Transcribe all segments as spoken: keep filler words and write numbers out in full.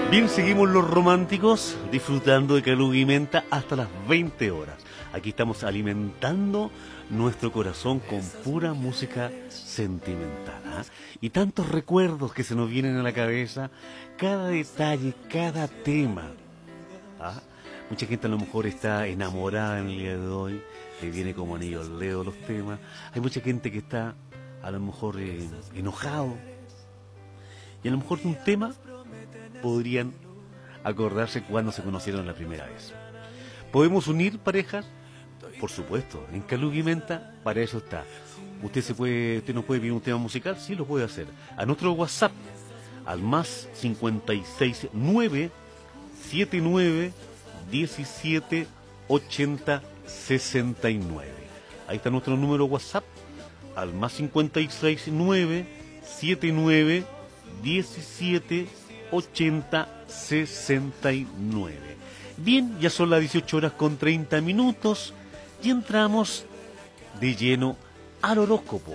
Bien, seguimos los románticos disfrutando de Calug y Menta hasta las veinte horas. Aquí estamos alimentando nuestro corazón con pura música sentimental, ¿eh? Y tantos recuerdos que se nos vienen a la cabeza, cada detalle, cada tema. ¿Ah? Mucha gente a lo mejor está enamorada en el día de hoy, le viene como anillo al dedo los temas. Hay mucha gente que está a lo mejor eh, enojado, y a lo mejor de un tema podrían acordarse cuando se conocieron la primera vez. ¿Podemos unir parejas? Por supuesto, en Calug y Menta para eso está. Usted se puede, usted nos puede pedir un tema musical, sí lo puede hacer. A nuestro WhatsApp, al más cincuenta y seis nueve setenta y nueve diecisiete ochenta sesenta y nueve. Ahí está nuestro número WhatsApp, al más cincuenta y seis nueve setenta y nueve diecisiete ochenta sesenta y nueve. Bien, ya son las dieciocho horas con treinta minutos y entramos de lleno al horóscopo.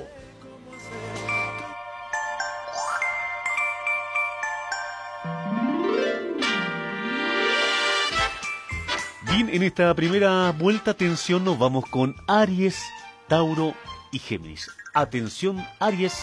Bien, en esta primera vuelta, atención, nos vamos con Aries, Tauro y Géminis. Atención, Aries.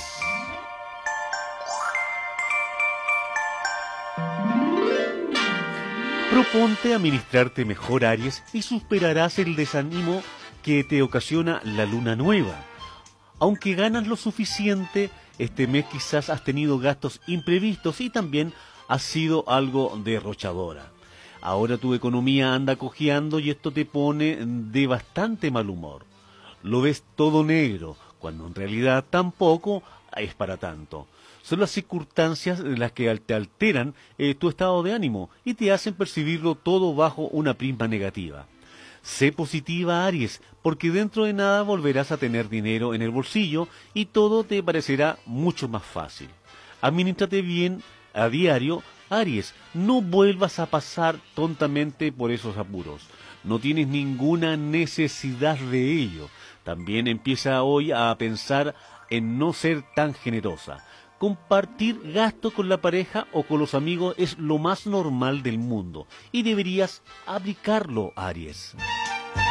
Proponte administrarte mejor, Aries, y superarás el desánimo que te ocasiona la luna nueva. Aunque ganas lo suficiente, este mes quizás has tenido gastos imprevistos y también has sido algo derrochadora. Ahora tu economía anda cojeando y esto te pone de bastante mal humor. Lo ves todo negro, cuando en realidad tampoco es para tanto. Son las circunstancias las que te alteran eh, tu estado de ánimo y te hacen percibirlo todo bajo una prisma negativa. Sé positiva, Aries, porque dentro de nada volverás a tener dinero en el bolsillo y todo te parecerá mucho más fácil. Adminístrate bien a diario, Aries, no vuelvas a pasar tontamente por esos apuros. No tienes ninguna necesidad de ello. También empieza hoy a pensar en no ser tan generosa. Compartir gasto con la pareja o con los amigos es lo más normal del mundo y deberías aplicarlo, Aries.